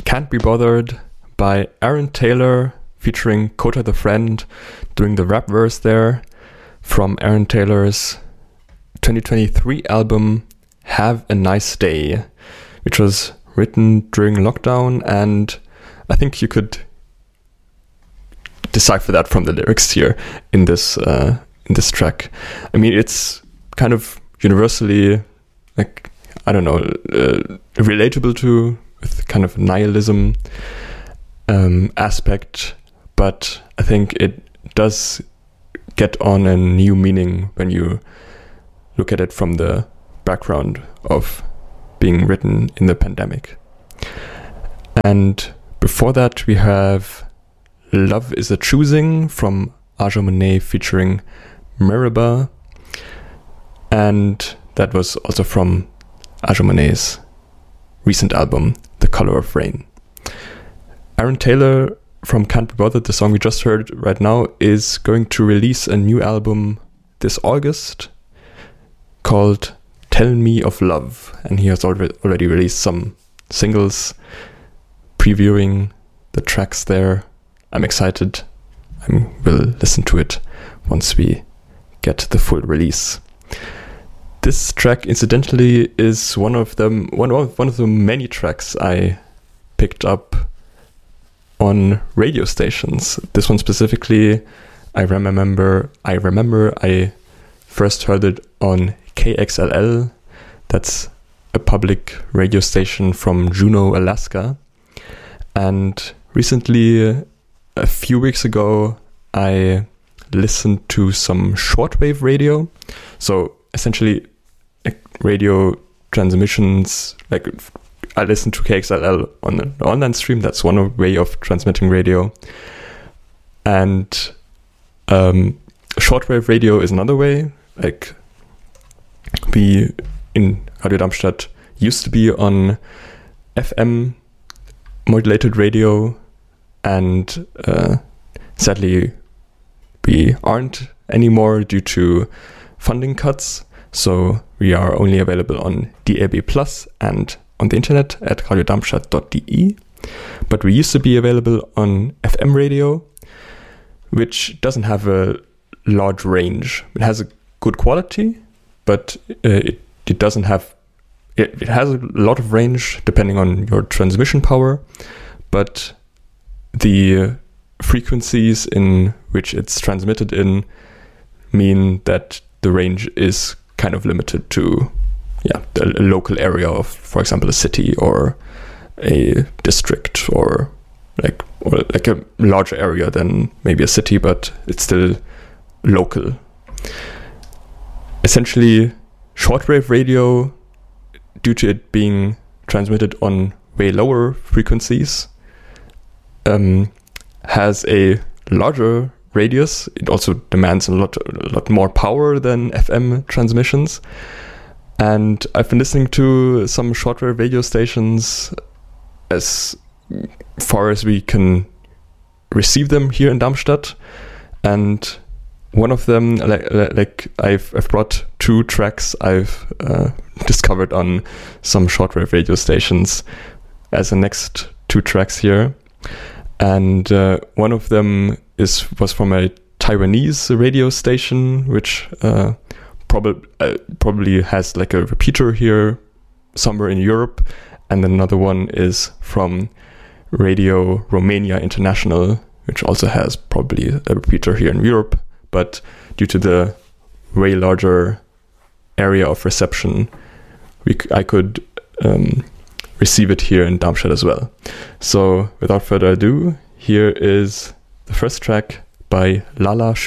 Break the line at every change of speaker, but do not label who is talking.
Can't Be Bothered by Aaron Taylor featuring Kota the Friend doing the rap verse there from Aaron Taylor's 2023 album Have a Nice Day, which was written during lockdown, and I think you could decipher that from the lyrics here in this track. I mean, it's kind of universally, like, I don't know, relatable to with kind of nihilism aspect, but I think it does get on a new meaning when you look at it from the background of being written in the pandemic. And before that, we have Love is a Choosing from Aja Monet featuring Meribah, and that was also from Aja Monet's recent album, The Color of Rain. Aaron Taylor from Can't Be Bothered, the song we just heard right now, is going to release a new album this August called Tell Me of Love, and he has already released some singles previewing the tracks there. I'm excited. I will listen to it once we get the full release. This track, incidentally, is one of the many tracks I picked up on radio stations. This one specifically, I remember I first heard it on KXLL. That's a public radio station from Juneau, Alaska. And recently, a few weeks ago, I listened to some shortwave radio. So essentially, radio transmissions, like I listened to KXLL on the online stream. That's one way of transmitting radio. And shortwave radio is another way. Like we in Radio Darmstadt used to be on FM modulated radio, and sadly we aren't anymore due to funding cuts. So we are only available on DAB+ and on the internet at radiodarmstadt.de. But we used to be available on FM radio, which doesn't have a large range. It has a good quality, but it doesn't have... It has a lot of range depending on your transmission power, but the frequencies in which it's transmitted in mean that the range is kind of limited to a local area of, for example, a city or a district or like a larger area than maybe a city, but it's still local. Essentially, shortwave radio, due to it being transmitted on way lower frequencies, has a larger radius. It also demands a lot more power than FM transmissions. And I've been listening to some shortwave radio stations as far as we can receive them here in Darmstadt. And one of them, like I've brought 2 tracks I've discovered on some shortwave radio stations as the next 2 tracks here. And one of them was from a Taiwanese radio station, which probably has like a repeater here somewhere in Europe. And then another one is from Radio Romania International, which also has probably a repeater here in Europe. But due to the way larger area of reception, I could receive it here in Darmstadt as well. So without further ado, here is the first track by Lala